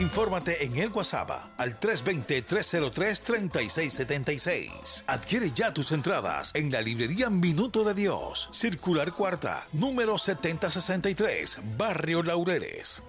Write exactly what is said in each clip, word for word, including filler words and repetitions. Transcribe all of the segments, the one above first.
Infórmate en el WhatsApp al tres dos cero, tres cero tres, tres seis siete seis. Adquiere ya tus entradas en la librería Minuto de Dios, Circular Cuarta, número setenta sesenta y tres, Barrio Laureles.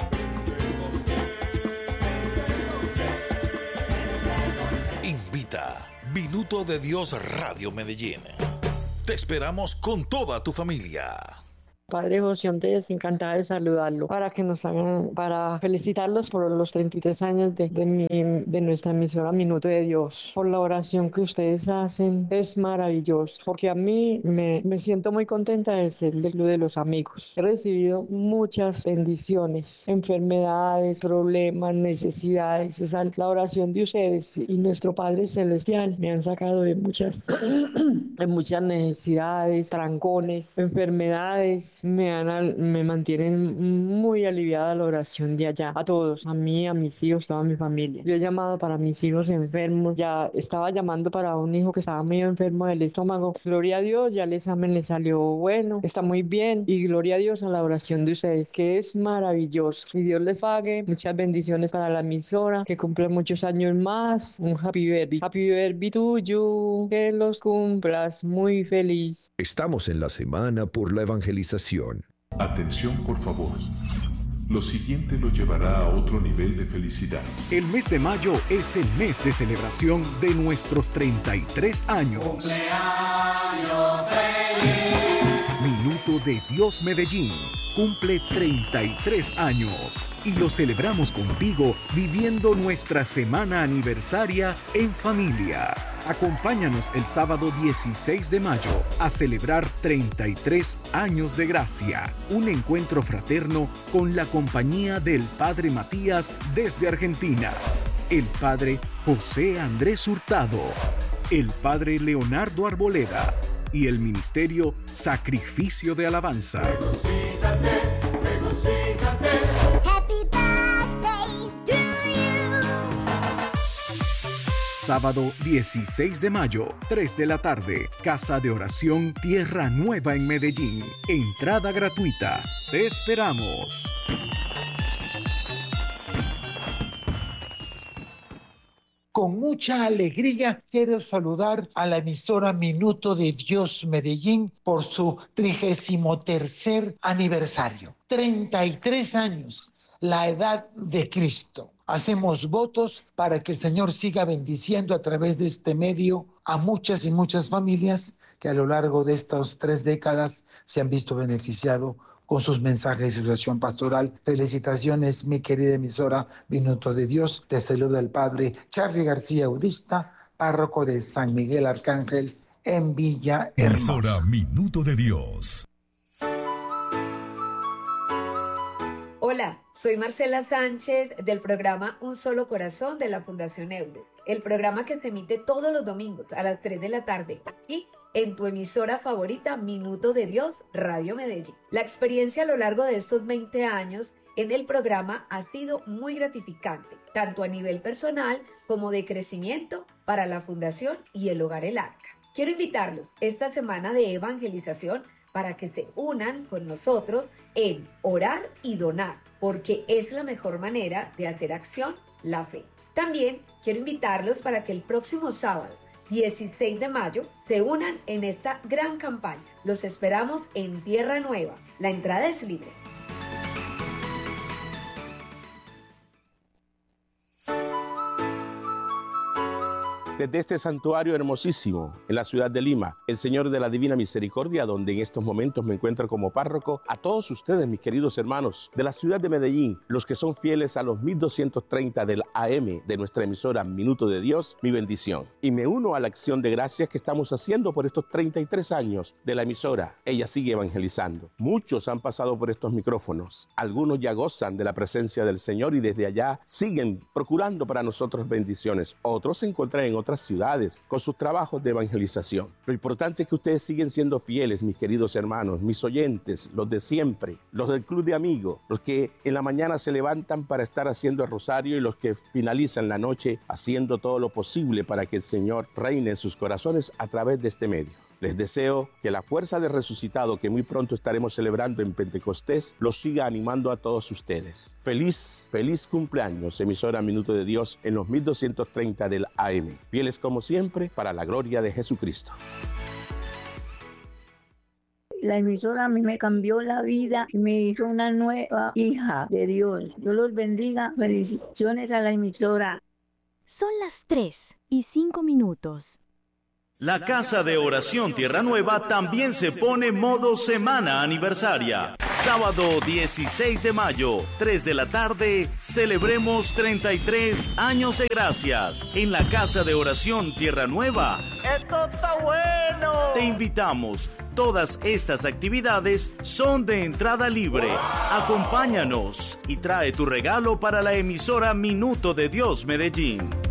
Invita Minuto de Dios Radio Medellín. Te esperamos con toda tu familia. Padre José Andrés, encantada de saludarlo, para que nos hagan, para felicitarlos por los treinta y tres años de, de, mi, de nuestra emisora Minuto de Dios, por la oración que ustedes hacen, es maravilloso, porque a mí me, me siento muy contenta de ser del Club de los Amigos. He recibido muchas bendiciones, enfermedades, problemas, necesidades, esa, la oración de ustedes y nuestro Padre Celestial me han sacado de muchas, de muchas necesidades, trancones, enfermedades. Me, han, me mantienen muy aliviada la oración de allá, a todos, a mí, a mis hijos, toda mi familia. Yo he llamado para mis hijos enfermos, ya estaba llamando para un hijo que estaba medio enfermo del estómago. Gloria a Dios, ya el examen le salió bueno, está muy bien, y gloria a Dios a la oración de ustedes, que es maravilloso. Y Dios les pague, muchas bendiciones para la emisora, que cumple muchos años más. Un happy birthday, happy birthday to you, que los cumplas muy feliz. Estamos en la semana por la evangelización. Atención, por favor. Lo siguiente lo llevará a otro nivel de felicidad. El mes de mayo es el mes de celebración de nuestros treinta y tres años. ¡Cumpleaños feliz! Minuto de Dios Medellín cumple treinta y tres años y lo celebramos contigo viviendo nuestra semana aniversaria en familia. Acompáñanos el sábado dieciséis de mayo a celebrar treinta y tres años de gracia, un encuentro fraterno con la compañía del Padre Matías desde Argentina, el Padre José Andrés Hurtado, el Padre Leonardo Arboleda y el Ministerio Sacrificio de Alabanza. Regocíjate, regocíjate. Happy birthday to you. Sábado dieciséis de mayo, tres de la tarde, Casa de Oración Tierra Nueva en Medellín. Entrada gratuita. Te esperamos. Con mucha alegría quiero saludar a la emisora Minuto de Dios Medellín por su trigésimo tercer aniversario. treinta y tres años, la edad de Cristo. Hacemos votos para que el Señor siga bendiciendo a través de este medio a muchas y muchas familias que a lo largo de estas tres décadas se han visto beneficiados con sus mensajes y su acción pastoral. Felicitaciones, mi querida emisora Minuto de Dios. Te saluda el padre Charly García Udista, párroco de San Miguel Arcángel en Villa Hermosa. Emisora Minuto de Dios. Hola, soy Marcela Sánchez del programa Un Solo Corazón de la Fundación Eudes, el programa que se emite todos los domingos a las tres de la tarde aquí en tu emisora favorita Minuto de Dios Radio Medellín. La experiencia a lo largo de estos veinte años en el programa ha sido muy gratificante, tanto a nivel personal como de crecimiento para la Fundación y el Hogar El Arca. Quiero invitarlos esta semana de evangelización para que se unan con nosotros en orar y donar, porque es la mejor manera de hacer acción la fe. También quiero invitarlos para que el próximo sábado, dieciséis de mayo, se unan en esta gran campaña. Los esperamos en Tierra Nueva. La entrada es libre. Desde este santuario hermosísimo en la ciudad de Lima, el Señor de la Divina Misericordia, donde en estos momentos me encuentro como párroco, a todos ustedes, mis queridos hermanos de la ciudad de Medellín, los que son fieles a los mil doscientos treinta del A M de nuestra emisora Minuto de Dios, mi bendición. Y me uno a la acción de gracias que estamos haciendo por estos treinta y tres años de la emisora. Ella sigue evangelizando. Muchos han pasado por estos micrófonos. Algunos ya gozan de la presencia del Señor y desde allá siguen procurando para nosotros bendiciones. Otros se encuentran en otras ciudades con sus trabajos de evangelización. Lo importante es que ustedes siguen siendo fieles, mis queridos hermanos, mis oyentes, los de siempre, los del club de amigos, los que en la mañana se levantan para estar haciendo el rosario y los que finalizan la noche haciendo todo lo posible para que el Señor reine en sus corazones a través de este medio. Les deseo que la fuerza de resucitado que muy pronto estaremos celebrando en Pentecostés los siga animando a todos ustedes. Feliz, feliz cumpleaños, emisora Minuto de Dios en los mil doscientos treinta del A M. Fieles como siempre, para la gloria de Jesucristo. La emisora a mí me cambió la vida y me hizo una nueva hija de Dios. Dios los bendiga. Felicitaciones a la emisora. Son las tres y cinco minutos. La Casa de Oración Tierra Nueva también se pone modo semana aniversaria. Sábado dieciséis de mayo, tres de la tarde, celebremos treinta y tres años de gracias en la Casa de Oración Tierra Nueva. ¡Esto está bueno! Te invitamos. Todas estas actividades son de entrada libre. Acompáñanos y trae tu regalo para la emisora Minuto de Dios Medellín.